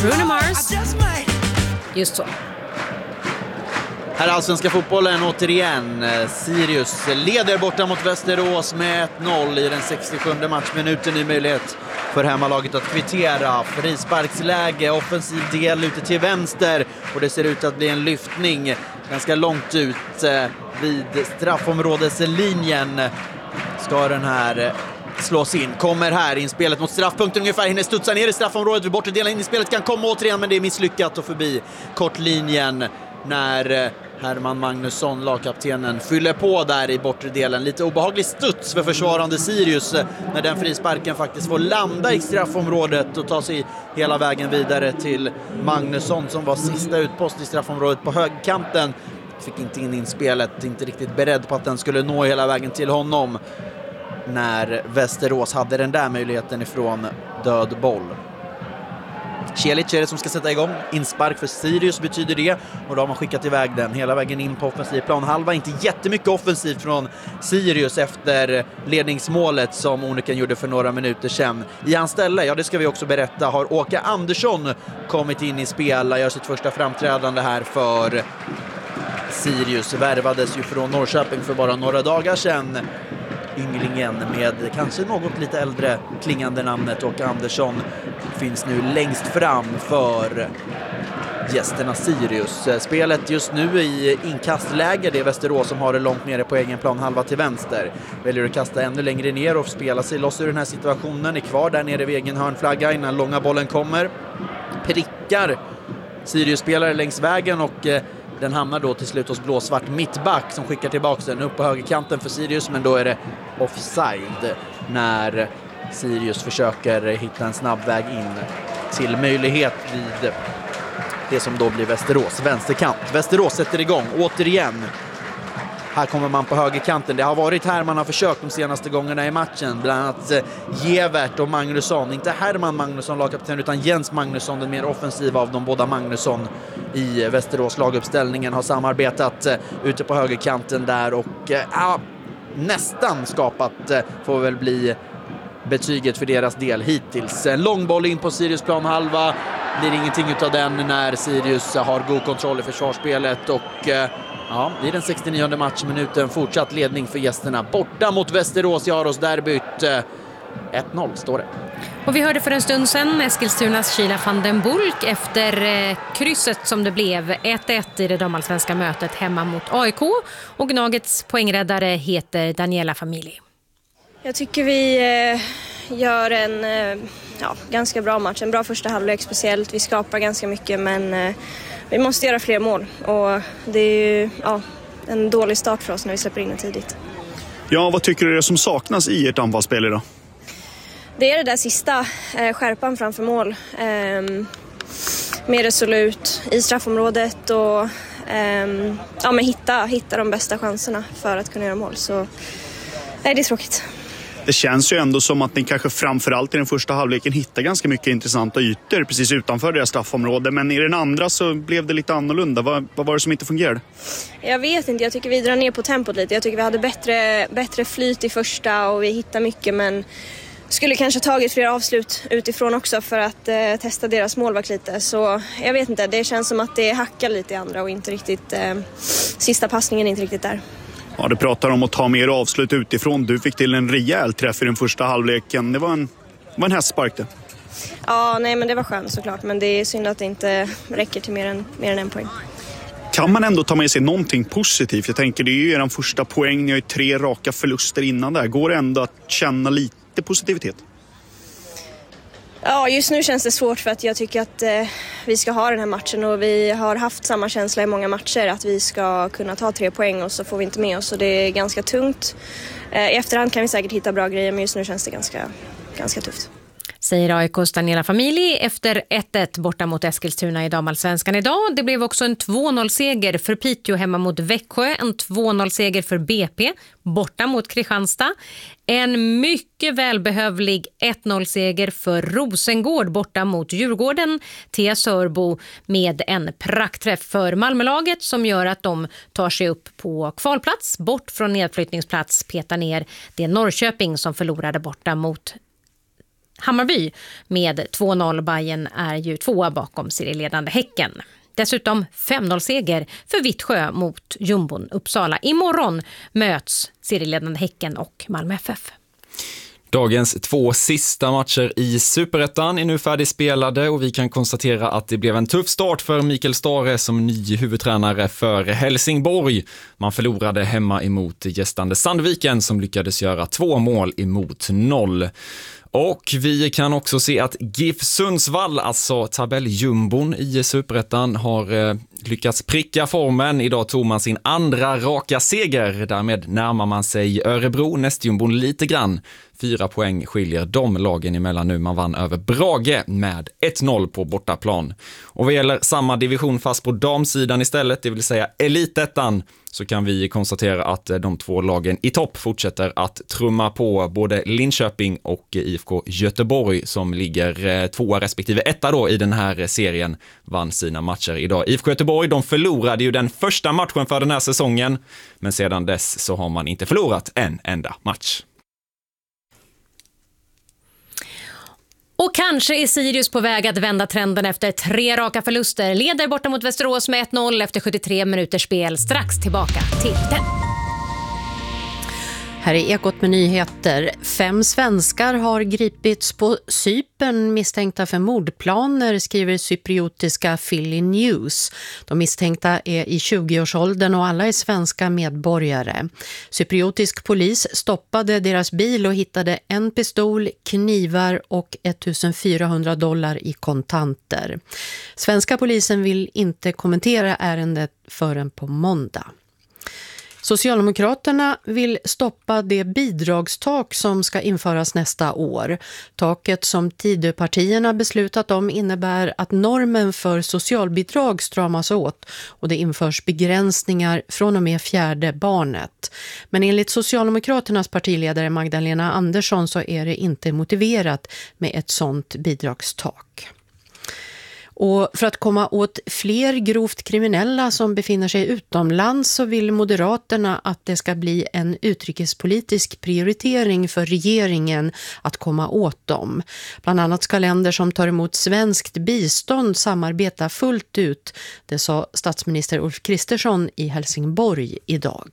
Bruno Mars. Just så. Här är allsvenska fotbollen återigen. Sirius leder borta mot Västerås med 1-0 i den 67 matchminuten. Ny möjlighet för hemmalaget att kvittera. Frisparksläge, offensiv del ute till vänster. Och det ser ut att bli en lyftning ganska långt ut vid straffområdeslinjen. Ska den här slås in. Kommer här in spelet mot straffpunkten ungefär. Hinner studsa ner i straffområdet vid bortre delen. In i spelet kan komma återigen, men det är misslyckat och förbi kortlinjen när Herman Magnusson, lagkaptenen, fyller på där i bortre delen. Lite obehaglig studs för försvarande Sirius när den frisparken faktiskt får landa i straffområdet och ta sig hela vägen vidare till Magnusson som var sista utpost i straffområdet på högkanten. Fick inte in spelet, inte riktigt beredd på att den skulle nå hela vägen till honom när Västerås hade den där möjligheten ifrån död boll. Celic är det som ska sätta igång. Inspark för Sirius betyder det. Och då har man skickat iväg den hela vägen in på offensiv plan. Halva, inte jättemycket offensivt från Sirius efter ledningsmålet som Oneken gjorde för några minuter sedan. I hans ställe, ja det ska vi också berätta, har Åke Andersson kommit in i spel. Gör sitt första framträdande här för Sirius. Värvades ju från Norrköping för bara några dagar sedan. Ynglingen med kanske något lite äldre klingande namnet Åke Andersson finns nu längst fram för gästerna Sirius. Spelet just nu i inkastläge, det är Västerås som har det långt nere på egen plan, halva till vänster. Väljer att kasta ännu längre ner och spela sig loss ur den här situationen. Är kvar där nere vid egen hörnflagga innan långa bollen kommer. Prickar Sirius-spelare längs vägen och den hamnar då till slut hos blåsvart mittback som skickar tillbaka den upp på högerkanten för Sirius, men då är det offside när Sirius försöker hitta en snabb väg in till möjlighet vid det som då blir Västerås vänsterkant. Västerås sätter igång återigen. Här kommer man på högerkanten. Det har varit här man har försökt de senaste gångerna i matchen. Bland annat Gevert och Magnusson. Inte Herman Magnusson, lagkapten, utan Jens Magnusson, den mer offensiva av de båda Magnusson i Västerås laguppställningen, har samarbetat ute på högerkanten där och nästan skapat, får väl bli betyget för deras del hittills. En lång boll in på Sirius planhalva. Blir ingenting utav den när Sirius har god kontroll i försvarsspelet och i den 69:e matchminuten fortsatt ledning för gästerna borta mot Västerås i Aros-derbyt. 1-0 står det. Och vi hörde för en stund sedan Eskilstunas Kila van den Bulk efter krysset som det blev 1-1 i det damallsvenska mötet hemma mot AIK. Och Gnagets poängräddare heter Daniela Familji. Jag tycker vi gör en ganska bra match. En bra första halvlek speciellt. Vi skapar ganska mycket, men vi måste göra fler mål. Och det är ju en dålig start för oss när vi släpper in det tidigt. Ja, vad tycker du är det som saknas i ert anfallsspel idag? Det är det där sista, skärpan framför mål. Mer resolut i straffområdet och hitta de bästa chanserna för att kunna göra mål. Så det är tråkigt. Det känns ju ändå som att ni kanske framförallt i den första halvleken hittar ganska mycket intressanta ytor precis utanför deras straffområde. Men i den andra så blev det lite annorlunda. Vad var det som inte fungerade? Jag vet inte, jag tycker vi drar ner på tempot lite. Jag tycker vi hade bättre flyt i första och vi hittar mycket, men skulle kanske tagit fler avslut utifrån också för att testa deras målvakt lite. Så jag vet inte, det känns som att det hackar lite i andra och inte riktigt, sista passningen är inte riktigt där. Ja, du pratar om att ta mer avslut utifrån. Du fick till en rejäl träff i den första halvleken. Det var en hästspark det. Ja, nej, men det var skönt såklart. Men det är synd att det inte räcker till mer än en poäng. Kan man ändå ta med sig någonting positivt? Jag tänker, det är ju er första poäng. Ni har ju 3 raka förluster innan där. Går det ändå att känna lite positivitet? Ja, just nu känns det svårt för att jag tycker att vi ska ha den här matchen och vi har haft samma känsla i många matcher att vi ska kunna ta 3 poäng och så får vi inte med oss, och det är ganska tungt. I efterhand kan vi säkert hitta bra grejer, men just nu känns det ganska tufft. Säger AIKs Daniela Familji efter 1-1 borta mot Eskilstuna i damallsvenskan idag. Det blev också en 2-0-seger för Piteå hemma mot Växjö. En 2-0-seger för BP borta mot Kristianstad. En mycket välbehövlig 1-0-seger för Rosengård borta mot Djurgården. Tia Sörbo med en praktträff för Malmölaget som gör att de tar sig upp på kvalplats. Bort från nedflyttningsplats, petar ner det Norrköping som förlorade borta mot Hammarby med 2-0. Bayern är ju 2 bakom serieledande Häcken. Dessutom 5-0-seger för Vittsjö mot Jumbon Uppsala. Imorgon möts serieledande Häcken och Malmö FF. Dagens 2 sista matcher i Superettan är nu färdigspelade och vi kan konstatera att det blev en tuff start för Mikael Stare som ny huvudtränare för Helsingborg. Man förlorade hemma emot gästande Sandviken som lyckades göra 2 mål emot 0. Och vi kan också se att GIF Sundsvall, alltså tabelljumbon i Superettan, har lyckats pricka formen. Idag tog man sin andra raka seger. Därmed närmar man sig Örebro, nästjumbon lite grann. 4 poäng skiljer de lagen emellan nu. Man vann över Brage med 1-0 på bortaplan. Och vad gäller samma division fast på damsidan istället, det vill säga Elitettan, så kan vi konstatera att de 2 lagen i topp fortsätter att trumma på. Både Linköping och IFK Göteborg som ligger 2 respektive 1 då i den här serien vann sina matcher idag. IFK Göteborg, de förlorade ju den första matchen för den här säsongen, men sedan dess så har man inte förlorat en enda match. Och kanske är Sirius på väg att vända trenden efter 3 raka förluster. Leder borta mot Västerås med 1-0 efter 73 minuters spel. Strax tillbaka till den. Här är Ekot med nyheter. 5 svenskar har gripits på Cypern misstänkta för mordplaner, skriver cypriotiska Philly News. De misstänkta är i 20-årsåldern och alla är svenska medborgare. Cypriotisk polis stoppade deras bil och hittade en pistol, knivar och $1,400 i kontanter. Svenska polisen vill inte kommentera ärendet förrän på måndag. Socialdemokraterna vill stoppa det bidragstak som ska införas nästa år. Taket som Tidöpartierna beslutat om innebär att normen för socialbidrag stramas åt och det införs begränsningar från och med 4:e barnet. Men enligt Socialdemokraternas partiledare Magdalena Andersson så är det inte motiverat med ett sådant bidragstak. Och för att komma åt fler grovt kriminella som befinner sig utomlands så vill Moderaterna att det ska bli en utrikespolitisk prioritering för regeringen att komma åt dem. Bland annat ska länder som tar emot svenskt bistånd samarbeta fullt ut. Det sa statsminister Ulf Kristersson i Helsingborg idag.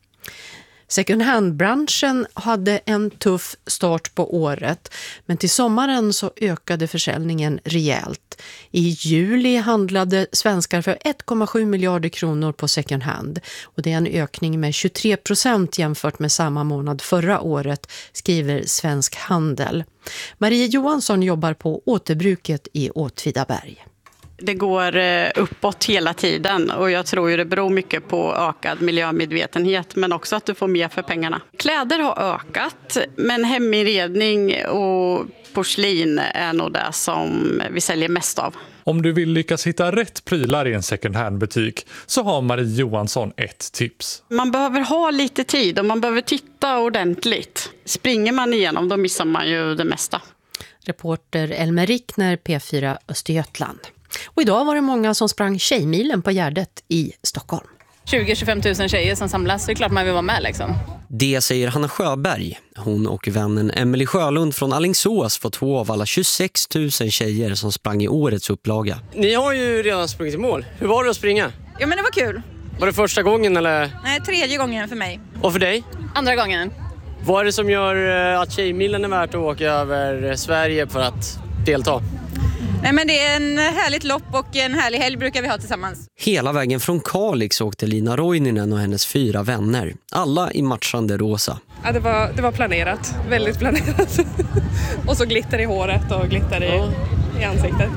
Second hand-branschen hade en tuff start på året, men till sommaren så ökade försäljningen rejält. I juli handlade svenskar för 1,7 miljarder kronor på second hand och det är en ökning med 23% jämfört med samma månad förra året, skriver Svensk Handel. Marie Johansson jobbar på återbruket i Åtvidaberg. Det går uppåt hela tiden och jag tror ju det beror mycket på ökad miljömedvetenhet men också att du får mer för pengarna. Kläder har ökat men heminredning och porslin är nog det som vi säljer mest av. Om du vill lyckas hitta rätt prylar i en second hand-butik så har Marie Johansson ett tips. Man behöver ha lite tid och man behöver titta ordentligt. Springer man igenom då missar man ju det mesta. Reporter Elmer Rickner, P4 Östergötland. Och idag var det många som sprang Tjejmilen på Gärdet i Stockholm. 20-25 000 tjejer som samlas, så är det klart man vill vara med liksom. Det säger Hanna Sjöberg. Hon och vännen Emily Sjölund från Alingsås får 2 av alla 26 000 tjejer som sprang i årets upplaga. Ni har ju redan sprungit i mål. Hur var det att springa? Ja men det var kul. Var det första gången eller? Nej, 3:e gången för mig. Och för dig? 2:a gången. Vad är det som gör att Tjejmilen är värt att åka över Sverige för att delta? Nej, men det är en härligt lopp och en härlig helg brukar vi ha tillsammans. Hela vägen från Kalix åkte Lina Roininen och hennes 4 vänner. Alla i matchande rosa. Ja, det var planerat. Väldigt planerat. Och så glitter i håret och glitter i ansiktet.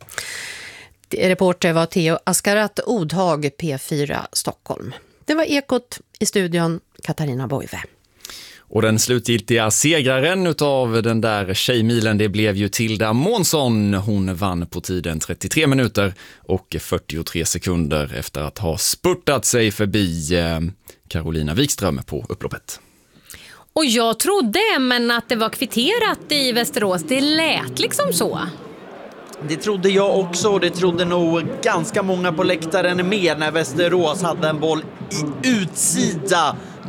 Reporter var Theo Askarat Odhag, P4 Stockholm. Det var Ekot, i studion Katarina Boive. Och den slutgiltiga segraren utav den där Tjejmilen, det blev ju Tilda Månsson. Hon vann på tiden 33 minuter och 43 sekunder efter att ha spurtat sig förbi Carolina Wikström på upploppet. Och jag trodde men att det var kvitterat i Västerås. Det lät liksom så. Det trodde jag också och det trodde nog ganska många på läktaren med när Västerås hade en boll i utsida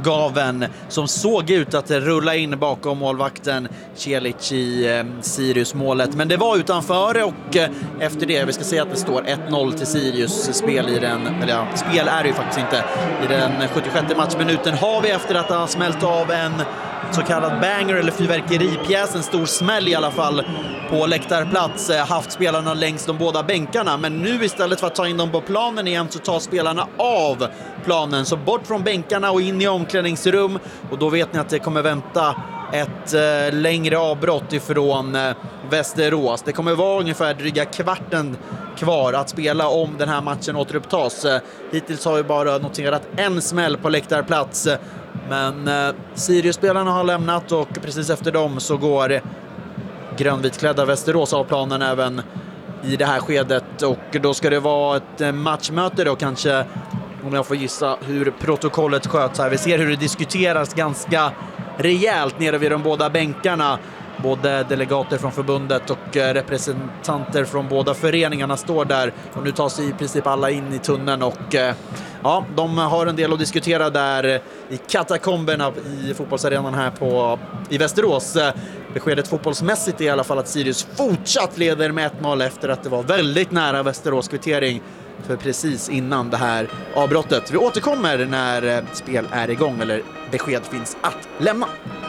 gaven som såg ut att rulla in bakom målvakten Celic i Sirius-målet. Men det var utanför och efter det, vi ska säga att det står 1-0 till Sirius. Spel är det ju faktiskt inte. I den 76:e matchminuten har vi efter att ha smält av en så kallad banger eller fyrverkeripjäs, en stor smäll i alla fall på läktarplats, haft spelarna längs de båda bänkarna. Men nu istället för att ta in dem på planen igen så tar spelarna av planen, så bort från bänkarna och in i omklädningsrum, och då vet ni att det kommer vänta ett längre avbrott ifrån Västerås. Det kommer vara ungefär dryga kvarten kvar att spela om den här matchen återupptas. Hittills har vi bara noterat en smäll på läktarplats, men Sirius-spelarna har lämnat och precis efter dem så går grönvitklädda Västerås av planen även i det här skedet, och då ska det vara ett matchmöte då kanske, om jag får gissa hur protokollet sköts här. Vi ser hur det diskuteras ganska rejält nere vid de båda bänkarna. Både delegater från förbundet och representanter från båda föreningarna står där, och nu tar sig i princip alla in i tunneln, och ja, de har en del att diskutera där i katakomberna i fotbollsarenan här i Västerås. Beskedet fotbollsmässigt är i alla fall att Sirius fortsatt leder med 1-0 efter att det var väldigt nära Västerås kvittering för precis innan det här avbrottet. Vi återkommer när spel är igång eller besked finns att lämna.